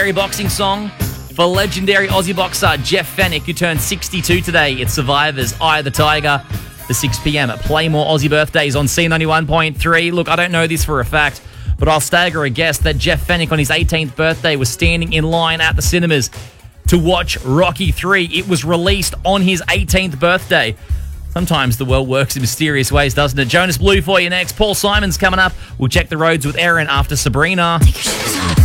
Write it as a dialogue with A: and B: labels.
A: legendary boxing song for legendary Aussie boxer Jeff Fenech, who turned 62 today. It's Survivor's Eye of the Tiger, the 6 p.m. at Playmore Aussie Birthdays on C91.3. Look, I don't know this for a fact, but I'll stagger a guess that Jeff Fenech on his 18th birthday was standing in line at the cinemas to watch Rocky 3. It was released on his 18th birthday. Sometimes the world works in mysterious ways, doesn't it? Jonas Blue for you next. Paul Simon's coming up. We'll check the roads with Erin after Sabrina.
B: Take your shoes off.